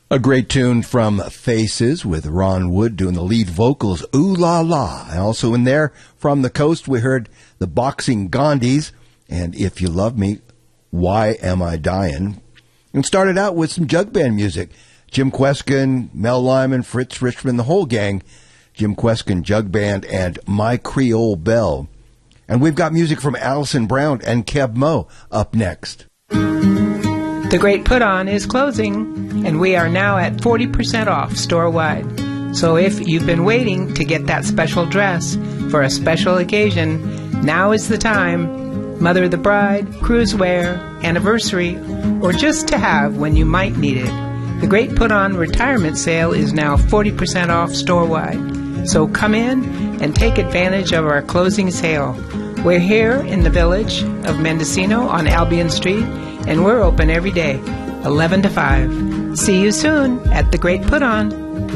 A great tune from Faces with Ron Wood doing the lead vocals, Ooh La La. And also in there, from the coast, we heard the Boxing Gandhis and If You Love Me, Why Am I Dying? And started out with some jug band music. Jim Kweskin, Mel Lyman, Fritz Richmond, the whole gang. Jim Kweskin Jug Band and My Creole Belle. And we've got music from Alison Brown and Keb Mo up next. The Great Put On is closing, and we are now at 40% off store-wide. So if you've been waiting to get that special dress for a special occasion, now is the time. Mother of the bride, cruise wear, anniversary, or just to have when you might need it. The Great Put On retirement sale is now 40% off store-wide. So come in and take advantage of our closing sale. We're here in the village of Mendocino on Albion Street, and we're open every day, 11 to 5. See you soon at The Great Put On.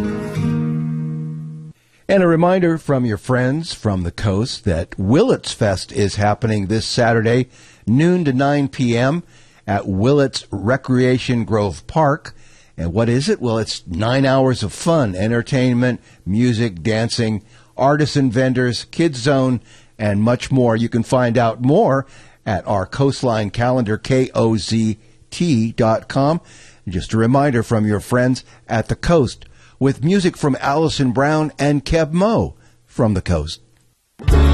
And a reminder from your friends from the coast that Willets Fest is happening this Saturday, noon to 9 p.m. at Willets Recreation Grove Park. And what is it? Well, it's 9 hours of fun, entertainment, music, dancing, artisan vendors, kids zone, and much more. You can find out more at our Coastline calendar, KOZT.com. Just a reminder from your friends at the coast with music from Alison Brown and Keb Mo from the coast.